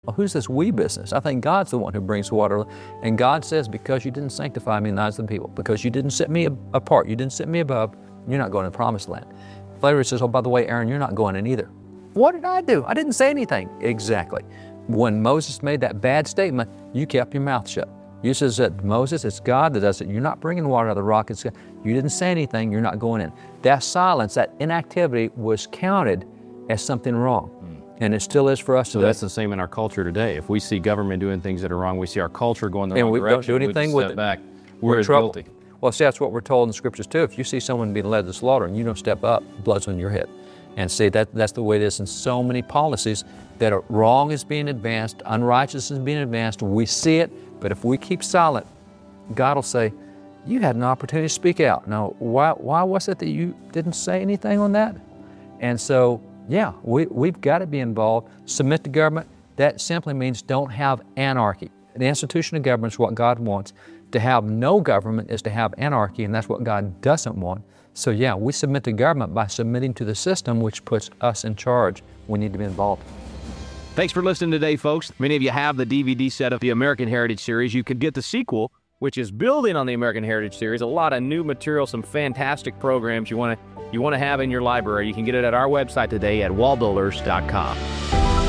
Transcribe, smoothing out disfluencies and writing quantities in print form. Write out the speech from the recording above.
Well, who's this we business? I think God's the one who brings water. And God says, because you didn't sanctify me in the eyes of the people, because you didn't set me apart, you didn't set me above, you're not going to the promised land. Later says, oh, by the way, Aaron, you're not going in either. What did I do? I didn't say anything. Exactly. When Moses made that bad statement, you kept your mouth shut. You says that Moses, it's God that does it. You're not bringing water out of the rock. It's God. You didn't say anything. You're not going in. That silence, that inactivity was counted as something wrong. And it still is for us today. So that's the same in our culture today. If we see government doing things that are wrong, we see our culture going the wrong direction. And we don't do anything with it. Back. We're guilty. Well, see, that's what we're told in the scriptures too. If you see someone being led to slaughter and you don't step up, blood's on your head. And see, that's the way it is in so many policies that are wrong is being advanced, unrighteousness is being advanced. We see it, but if we keep silent, God will say, you had an opportunity to speak out. Now, why was it that you didn't say anything on that? And so, yeah, we've got to be involved. Submit to government. That simply means don't have anarchy. The institution of government is what God wants. To have no government is to have anarchy, and that's what God doesn't want. So yeah, we submit to government by submitting to the system which puts us in charge. We need to be involved. Thanks for listening today, folks. Many of you have the DVD set of the American Heritage series. You could get the sequel, which is building on the American Heritage series. A lot of new material, some fantastic programs you want to have in your library. You can get it at our website today at wallbuilders.com.